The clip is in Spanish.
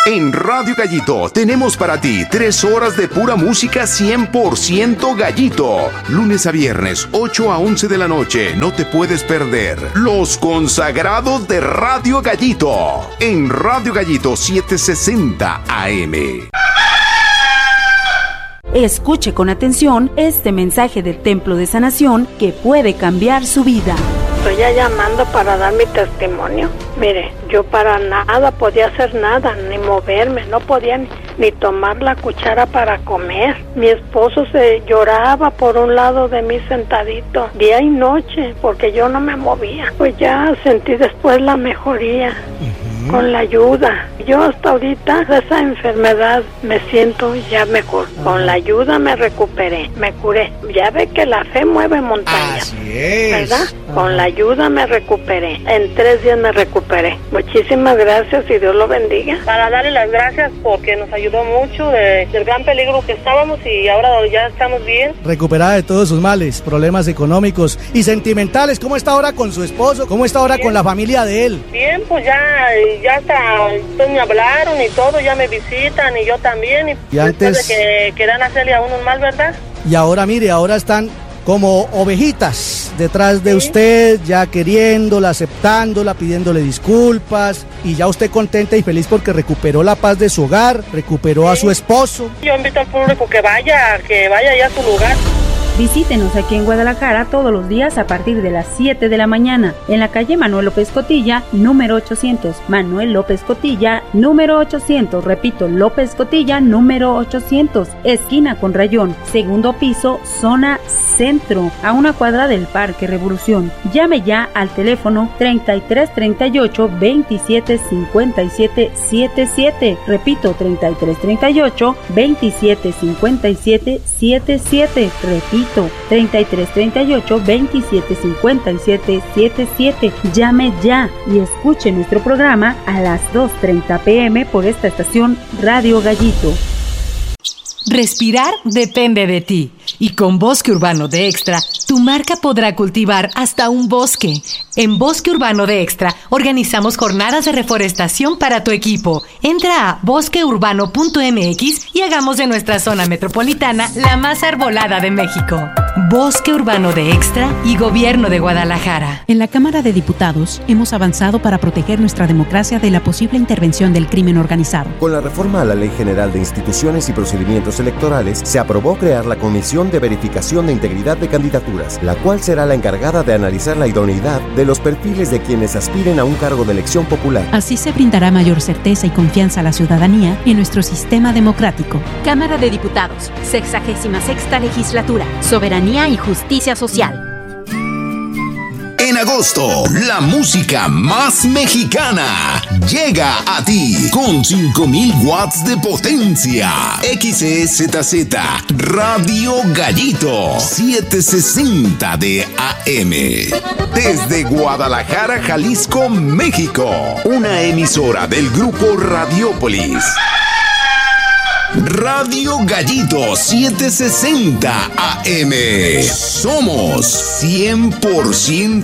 En Radio Gallito tenemos para ti 3 horas de pura música 100% Gallito. Lunes a viernes, 8 a 11 de la noche. No te puedes perder Los Consagrados de Radio Gallito. En Radio Gallito 760 AM. Escuche con atención este mensaje del Templo de Sanación que puede cambiar su vida. Estoy ya llamando para dar mi testimonio. Mire, yo para nada podía hacer nada, ni moverme, no podía ni tomar la cuchara para comer. Mi esposo se lloraba por un lado de mí sentadito, día y noche, porque yo no me movía. Pues ya sentí después la mejoría. Con la ayuda. Yo hasta ahorita de esa enfermedad me siento ya mejor. Con la ayuda me recuperé, me curé. Ya ve que la fe mueve montañas. Así es. ¿Verdad? Con la ayuda me recuperé. En 3 días me recuperé. Muchísimas gracias y Dios lo bendiga. Para darle las gracias porque nos ayudó mucho del gran peligro que estábamos y ahora ya estamos bien. Recuperada de todos sus males, problemas económicos y sentimentales. ¿Cómo está ahora con su esposo? ¿Cómo está ahora con la familia de él? Bien, pues ya hasta pues me hablaron y todo, ya me visitan y yo también. Y antes de que quieran hacerle a uno mal, ¿verdad? Y ahora mire, ahora están como ovejitas detrás de usted, ya queriéndola, aceptándola, pidiéndole disculpas, y ya usted contenta y feliz porque recuperó la paz de su hogar, recuperó a su esposo. Yo invito al público que vaya ya a su lugar. Visítenos aquí en Guadalajara todos los días a partir de las 7 de la mañana en la calle Manuel López Cotilla, número 800. Manuel López Cotilla, número 800. Repito, López Cotilla, número 800. Esquina con Rayón, segundo piso, zona centro, a 1 cuadra del Parque Revolución. Llame ya al teléfono 3338 27 57 77. Repito, 3338 27 57 77. Repito, 3338 27 57 77. Llame ya y escuche nuestro programa a las 2:30 p.m. por esta estación Radio Gallito. Respirar depende de ti. Y con Bosque Urbano de Extra, tu marca podrá cultivar hasta un bosque. En Bosque Urbano de Extra, organizamos jornadas de reforestación para tu equipo. Entra a bosqueurbano.mx y hagamos de nuestra zona metropolitana la más arbolada de México. Bosque Urbano de Extra y Gobierno de Guadalajara. En la Cámara de Diputados hemos avanzado para proteger nuestra democracia de la posible intervención del crimen organizado. Con la reforma a la Ley General de Instituciones y Procedimientos Electorales, se aprobó crear la Comisión de Verificación de Integridad de Candidaturas, la cual será la encargada de analizar la idoneidad de los perfiles de quienes aspiren a un cargo de elección popular. Así se brindará mayor certeza y confianza a la ciudadanía en nuestro sistema democrático. Cámara de Diputados, 66ª Legislatura, Soberanía y Justicia Social. En agosto, la música más mexicana llega a ti con 5000 watts de potencia. XEZZ Radio Gallito 760 de AM. Desde Guadalajara, Jalisco, México. Una emisora del grupo Radiópolis. Radio Gallito 760 AM. Somos 100%